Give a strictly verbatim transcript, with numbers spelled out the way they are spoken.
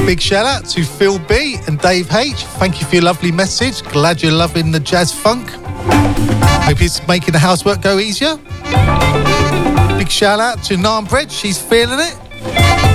Big shout out to Phil B and Dave H. Thank you for your lovely message. Glad you're loving the jazz funk. Hope it's making the housework go easier. Big shout out to Nan Bread. She's feeling it.